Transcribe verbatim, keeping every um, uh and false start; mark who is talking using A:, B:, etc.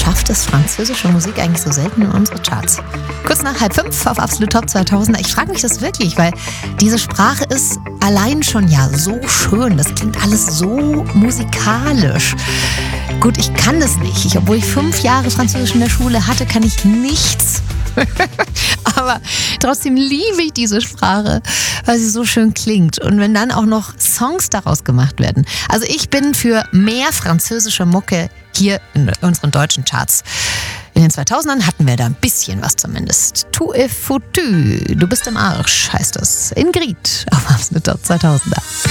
A: schafft es französische Musik eigentlich so selten in unsere Charts? Kurz nach halb fünf auf Absolut Top zweitausender. Ich frage mich das wirklich, weil diese Sprache ist allein schon ja so schön. Das klingt alles so musikalisch. Gut, ich kann das nicht. Ich, obwohl ich fünf Jahre Französisch in der Schule hatte, kann ich nichts. Aber trotzdem liebe ich diese Sprache, weil sie so schön klingt. Und wenn dann auch noch Songs daraus gemacht werden. Also ich bin für mehr französische Mucke hier in unseren deutschen Charts. In den zweitausendern hatten wir da ein bisschen was zumindest. Tu es foutu, du bist im Arsch, heißt es. Ingrid auf Absolut Top zweitausender.